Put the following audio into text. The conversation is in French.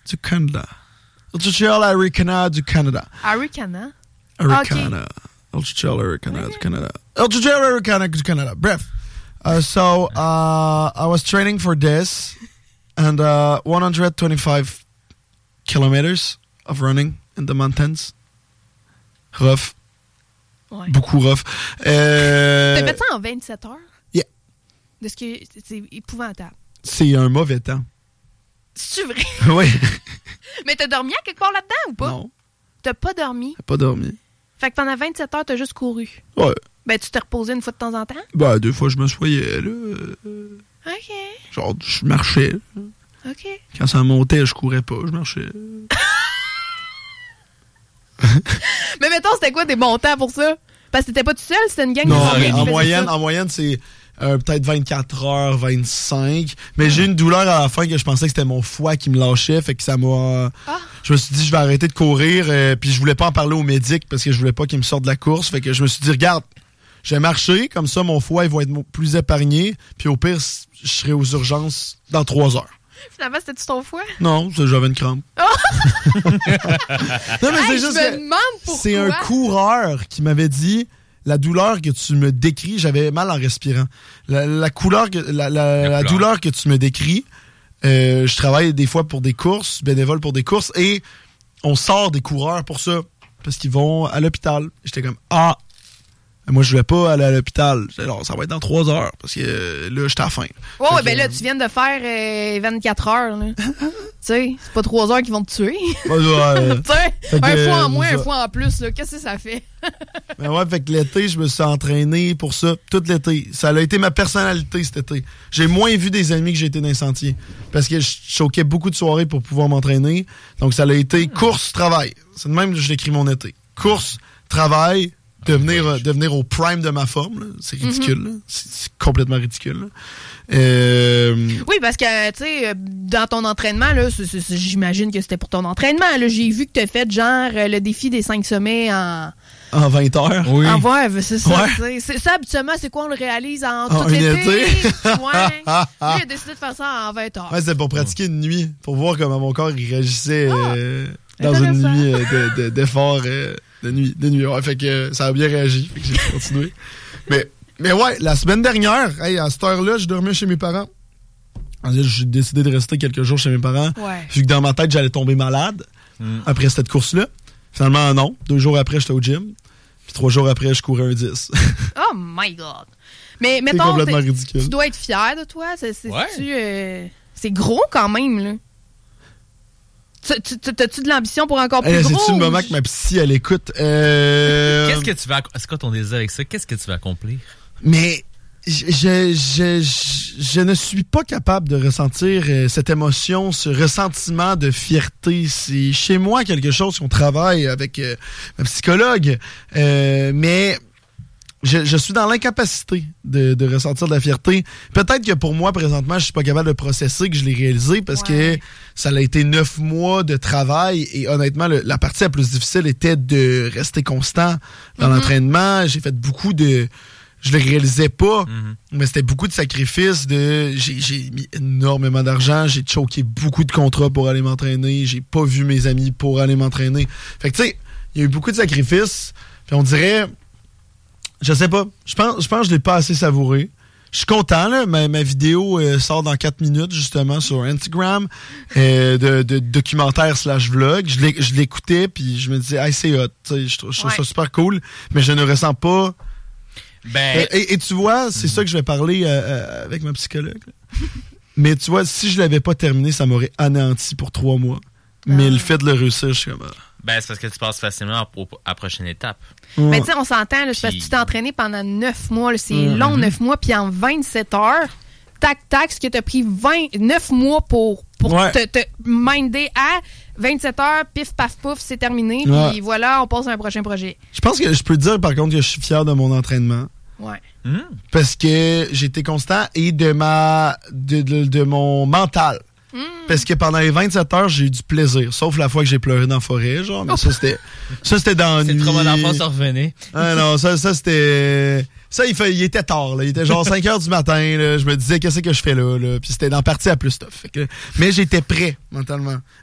du Canada. Ultra-Trail Arikana du Canada. Arikana? Arikana. Ultra-Trail Arikana du Canada. Ultra-Trail Arikana du Canada. Bref. So, I was training for this, and 125 kilometers of running in the mountains. Rough. Ouais. Beaucoup rough. T'as fait ça en 27 heures? Yeah. C'est épouvantable. C'est un mauvais temps. C'est vrai? Oui. Mais t'as dormi à quelque part là-dedans ou pas? Non. T'as pas dormi? J'ai pas dormi. Fait que pendant 27 heures, t'as juste couru. Ouais. Ben, tu t'es reposé une fois de temps en temps? Ben, 2 fois, je me soignais, là. OK. Genre, je marchais. OK. Quand ça montait, je courais pas, je marchais. Mais mettons, c'était quoi tes bons temps pour ça? Parce que t'étais pas tout seul, c'était une gang Non, de mais qui faisait ça. en moyenne, c'est peut-être 24 heures, 25. Mais j'ai eu une douleur à la fin que je pensais que c'était mon foie qui me lâchait. Fait que ça m'a... Je me suis dit, je vais arrêter de courir. Puis je voulais pas en parler au médic parce que je voulais pas qu'il me sorte de la course. Fait que je me suis dit, regarde, je vais marcher. Comme ça, mon foie, il va être plus épargné. Puis au pire, je serai aux urgences dans 3 heures. Finalement, c'était-tu ton foie? Non, j'avais une crampe. Oh! Non, mais c'est juste je me demande pourquoi. C'est un coureur qui m'avait dit... La douleur que tu me décris, j'avais mal en respirant. La douleur que tu me décris, je travaille des fois pour des courses, bénévole pour des courses, et on sort des coureurs pour ça, parce qu'ils vont à l'hôpital. J'étais comme, moi je vais pas aller à l'hôpital. Alors, ça va être dans 3 heures, parce que là, j'étais à la fin. Ouais, ben là, tu viens de faire 24 heures. Tu sais, c'est pas 3 heures qui vont te tuer. Tu sais, un fois en moins, un fois en plus, là, qu'est-ce que ça fait? Ben ouais, fait que l'été, je me suis entraîné pour ça, tout l'été. Ça a été ma personnalité cet été. J'ai moins vu des amis que j'ai été dans les sentiers. Parce que je choquais beaucoup de soirées pour pouvoir m'entraîner. Donc ça a été course-travail. C'est de même que je décris mon été. Course, travail, devenir au prime de ma forme. Là. C'est ridicule. Là. C'est complètement ridicule. Là. Oui, parce que, tu sais, dans ton entraînement, là, j'imagine que c'était pour ton entraînement. Là, j'ai vu que tu as fait, genre, le défi des 5 sommets en 20 heures. Oui. En c'est ça. Ouais. C'est ça, habituellement, c'est quoi? On le réalise en tout l'été. Ouais. Lui, il a décidé de faire ça en 20 heures. Ouais, c'était pour pratiquer une nuit, pour voir comment mon corps il réagissait dans une nuit d'effort de nuit. Ouais, fait que ça a bien réagi. Fait que j'ai continué. Mais ouais, la semaine dernière, à cette heure-là, je dormais chez mes parents. J'ai décidé de rester quelques jours chez mes parents. Ouais. Vu que dans ma tête, j'allais tomber malade après cette course-là. Finalement, non. 2 jours après, j'étais au gym. Puis 3 jours après, je courais un 10. Oh my God! Mais mettons, complètement ridicule. Tu dois être fier de toi. C'est gros quand même, là. T'as-tu de l'ambition pour encore plus gros? C'est-tu le moment que ma psy, elle écoute? Qu'est-ce que tu vas... C'est quoi ton désir avec ça? Qu'est-ce que tu vas accomplir? Mais je ne suis pas capable de ressentir cette émotion, ce ressentiment de fierté. C'est chez moi quelque chose qu'on travaille avec ma psychologue. Mais je suis dans l'incapacité de ressentir de la fierté. Peut-être que pour moi, présentement, je suis pas capable de processer que je l'ai réalisé parce que ça a été 9 mois de travail et honnêtement, la partie la plus difficile était de rester constant dans l'entraînement. J'ai fait beaucoup de... Je le réalisais pas, mais c'était beaucoup de sacrifices. J'ai mis énormément d'argent, j'ai choqué beaucoup de contrats pour aller m'entraîner, j'ai pas vu mes amis pour aller m'entraîner. Fait que tu sais, il y a eu beaucoup de sacrifices. Puis on dirait... Je sais pas. Je pense que je l'ai pas assez savouré. Je suis content, là. Ma vidéo sort dans 4 minutes, justement, sur Instagram, de documentaire /vlog. Je l'écoutais, puis je me disais, hey, c'est hot. Je trouve ça super cool, mais je ne ressens pas... Et tu vois, c'est ça que je vais parler avec ma psychologue. Mais tu vois, si je l'avais pas terminé, ça m'aurait anéanti pour 3 mois. Mais le fait de le réussir, je suis comme... C'est parce que tu passes facilement à la prochaine étape. Mais tu sais, on s'entend, là, parce que tu t'es entraîné pendant 9 mois. Là, c'est long, 9 mois. Puis en 27 heures, tac, ce que tu as pris 9 mois pour te minder à 27 heures, pif, paf, pouf, c'est terminé. Puis voilà, on passe à un prochain projet. Je pense que je peux dire, par contre, que je suis fier de mon entraînement. Ouais. Parce que j'étais constant et de mon mental. Parce que pendant les 27 heures, j'ai eu du plaisir. Sauf la fois que j'ai pleuré dans la forêt, genre. Mais ça, c'était dans la nuit. C'est trop bon d'enfance, ça revenait. Ah non, ça c'était... Ça, il était tard, là. Il était genre 5 heures du matin, là. Je me disais, qu'est-ce que je fais là? Puis c'était dans la partie à plus tough. Mais j'étais prêt, mentalement.